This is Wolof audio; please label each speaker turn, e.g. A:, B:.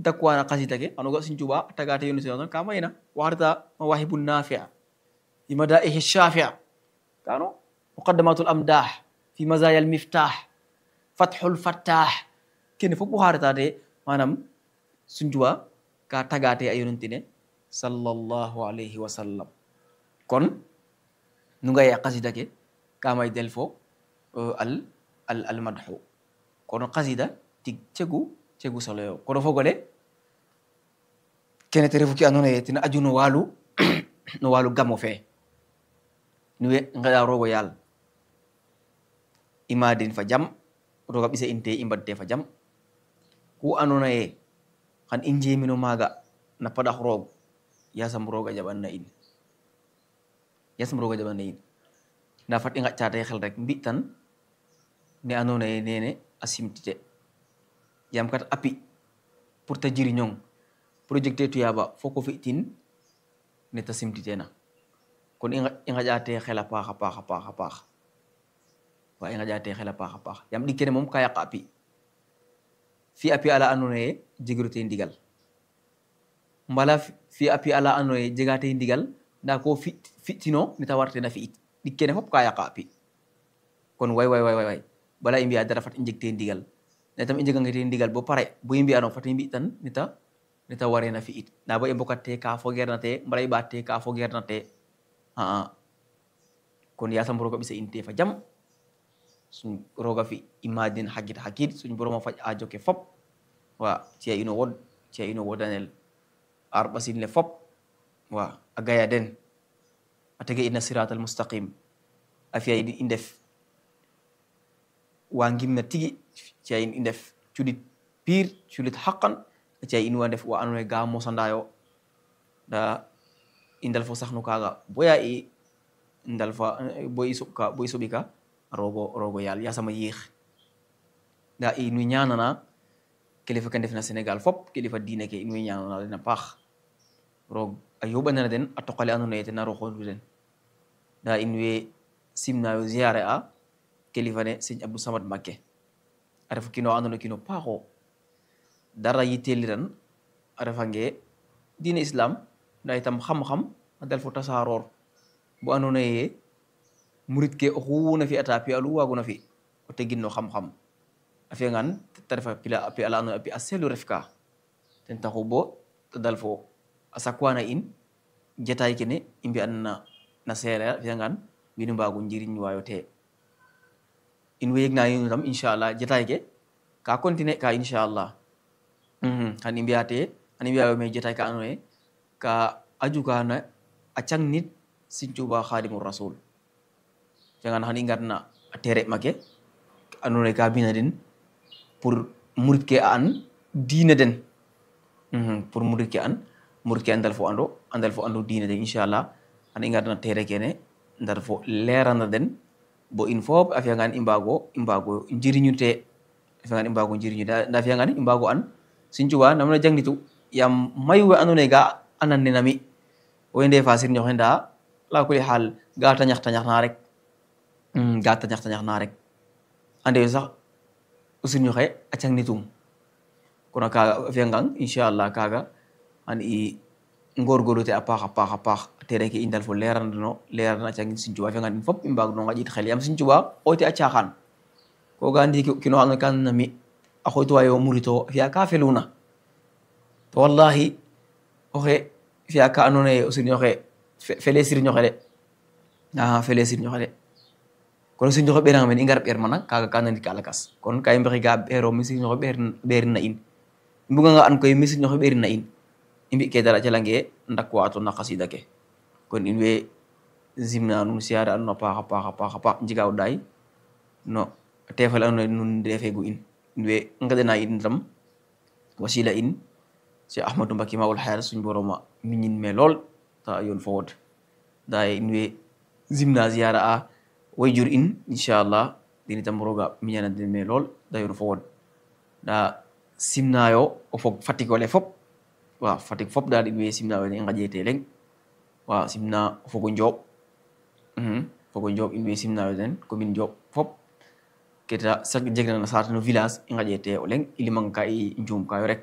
A: dakwana qasida ke anoga Sëriñ Tuubaa tagate yoni sallallahu ka mayna warta mawahibun nafi'a fi madaihi shafi'a kano muqaddamatul amdah fi mazaya al miftah fathul fattah kene fop harta de manam Sëriñ Tuubaa ka tagate ay yontine sallallahu alayhi wa sallam kon nu ngay qasida ke ka may delfo al madhu kono qasida tig cegu solo yo kono fogole kene te refu ki andona ye ten aju no walu gamo fe nuwe ngada rogo yal imadin fa jam roga ɓisa inte i mbadte fa jam ku andona ye xan i njemino maga na paɗax roog yasam roga jaɓan na in nda fat i ngaƴtate xel rek mbi tan ne andona ye nene a simtite yam kat api pour ta jiriñong projecte tuyaba foko fi tin ne ta simtitena kon i ngaƴate xel a paax wa i ngaƴate xel a paax yam ɗik kene moom ka yaqa api fi api ala andona ye jegiro te ndigal mbala fi api ala andona ye jegate ndigal nda ko fitino neta wartena fi'it ɗik kene fop ka yaqa api kon way bala i mbi'a dara fat i njegte ndigal ne tam i njegangete ndigal bo pare bo i mbi'ano fat i mbi tan neta warena fi'it nda bo i mbokat te ka fogeerna te mbala i ɓaat te ka fogeerna te kon yasam roga ɓisa in te fa jam suñ roga fi imadin hakid suñ boroma faj aajo ke fop wa ciya ino wodanel ar ɓasin le fop wa a gaya den a tege ina siratal mustaqim a fiya i ndef wa ngimna tigi ciya in i ndef cuɗit pire cuɗit haqan a ciya in wa ndef wa andona ye ga mosandayo nda i ndal fo saxnu kaga boya i ndal fa bo i soɓi ka rogo yal yasama yiix nda in way ñanana kilifa ke ndefna Sénégal fop kilifa diine ke in way ñanana den a paax roog a yoɓanana den a toqale andona ye ten a roxondu den nda in way simnayo ziare a kilifa ne Sëriñ Abdou Samad Mbacké a ref kino andona kino paaxo dara yiteliran a refange diine islam nda itam xam-xam a dal fo tasaror bo andona ye murit ke oxu na fi'ata pi alu waguna fi o tegin no xam-xam a fi'angan ta refa pi ala andona pi a selu ref ka ten taxu bo ta dal fo a sakwana in jataay kene i mbi'an na seereer a fi'angan wiin we mbagu njiriñ wayo te in way yegna inu tam inchallah jataay ke ka continuer ka inchallah xan i mbi'ayo me jataay ka andona ye ka aju kana a cang nit Sëriñ Tuubaa Xaadimu Rasuul fi'angan xan i ngarna a tere make andona ye ka bina den pour murit ke a an diine den pour murit ke a ndal fo ando diine den inchallah xan i ngarna tere kene ndar fo lerana den bo in fop a fi'angan i mbago njiriñu te nda fi'angan i mbago an Sëriñ Tuubaa namna jangnitu yam mayu we andona ye ga anan nena mi owey ndefa sirñoxe nda ala kuli xaal ga tañax na rek ande sax o sirñoxe a cangnitum kono kaga a fi'angan inchallah kaga xan i ngorgorlu te a paax tere ke i ndal fo lerana a cangin Sëriñ Tuubaa a fi'angan in fop i mbaag no ngaƴit xel yam Sëriñ Tuubaa oy te a caaxaan ko ga ndiki kino andona ka nana mi a xooytuwayo murito fi'a ka feluna to wallahi oxe fi'a ka andona ye o sirñoxe fele sirñoxe de kono sirñoxe ɓeranga mene i ngar ɓeer mana kaga ka nanit ka lakas kon ka i mbexey ga ɓeero mi sirñoxe ɓeerin na in i mbuganga an koy mi sirñoxe ɓeerin na in i mbi ke dara calange ndakwa to na qasida ke kon in way simna nuun siare a nuun a paax njiga o ɗaay no tefale andona ye nuun ndefegu in way ngeɗana in tam wasila in Cheikh Ahmadou Mbacké Maoul Hayat suñ boroma miñin me lool ta yoon fo wod nda in way simna ziara a wayjur in inchallah den itam roga miñana den me lool da yoon fo wod nda simnayo o fog Fatick ole fop wa Fatick fop dal in way simnayo ne i ngaƴete leŋ wa simna o fogo Ndiob in way simnayo den commune Ndiob fop keta jegna na sarteno village i ngaƴete o leŋ i limanga ka i njuum kayo rek